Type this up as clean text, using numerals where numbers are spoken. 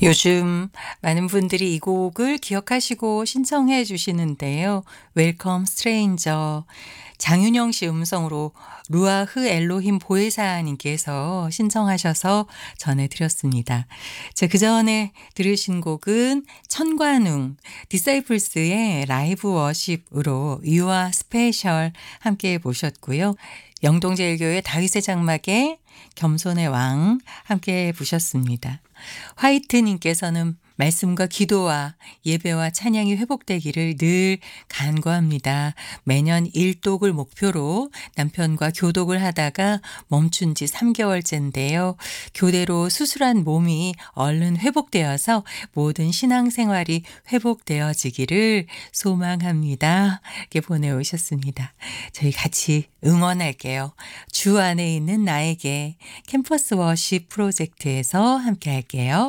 요즘 많은 분들이 이 곡을 기억하시고 신청해 주시는데요. 웰컴 스트레인저. 장윤영 씨 음성으로 루아흐 엘로힘 보혜사님께서 신청하셔서 전해드렸습니다. 자, 그전에 들으신 곡은 천관웅 디사이플스의 라이브 워십으로 유아 스페셜 함께 보셨고요. 영동제일교회 다윗의 장막의 겸손의 왕 함께 보셨습니다. 화이트님께서는 말씀과 기도와 예배와 찬양이 회복되기를 늘 간구합니다. 매년 일독을 목표로 남편과 교독을 하다가 멈춘 지 3개월째인데요. 교대로 수술한 몸이 얼른 회복되어서 모든 신앙생활이 회복되어지기를 소망합니다. 이렇게 보내오셨습니다. 저희 같이 응원할게요. 주 안에 있는 나에게 캠퍼스 워십 프로젝트에서 함께 할게요.